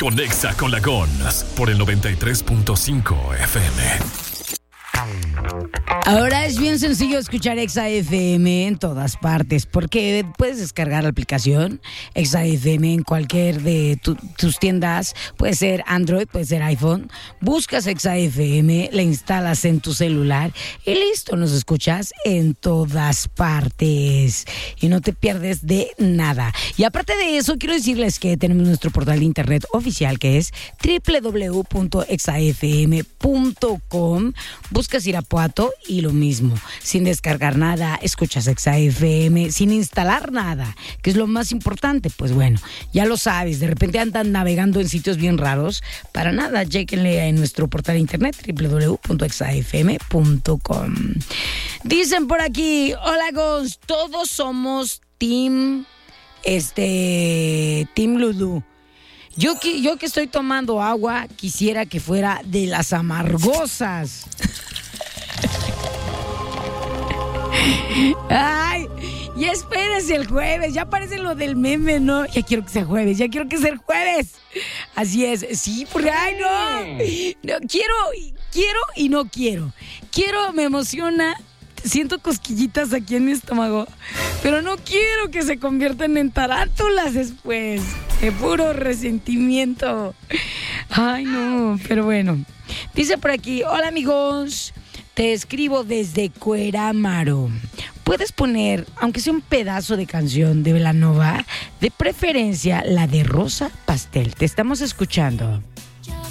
Conexa con la Gons por el 93.5 FM. Ahora es bien sencillo escuchar Exa FM en todas partes, porque puedes descargar la aplicación Exa FM en cualquier de tus tiendas, puede ser Android, puede ser iPhone. Buscas Exa FM, la instalas en tu celular y listo, nos escuchas en todas partes y no te pierdes de nada. Y aparte de eso, quiero decirles que tenemos nuestro portal de internet oficial, que es www.exafm.com. Buscas Irapuato y lo mismo, sin descargar nada, escuchas Exa FM, sin instalar nada, que es lo más importante. Pues bueno, ya lo sabes, de repente andan navegando en sitios bien raros, para nada, chéquenle en nuestro portal de internet www.exafm.com. Dicen por aquí, hola Gons, todos somos Team Lulú. Yo que estoy tomando agua, quisiera que fuera de las amargosas. Ay, ya espérense el jueves, ya parece lo del meme, ¿no? Ya quiero que sea jueves, ya quiero que sea el jueves. Así es, sí, porque, ay, no, quiero y no quiero. Quiero, me emociona, siento cosquillitas aquí en mi estómago, pero no quiero que se conviertan en tarántulas después. ¡Qué puro resentimiento! Ay, no, pero bueno. Dice por aquí, hola amigos, te escribo desde Cuerámaro. Puedes poner, aunque sea un pedazo de canción de Belanova, de preferencia la de Rosa Pastel. Te estamos escuchando.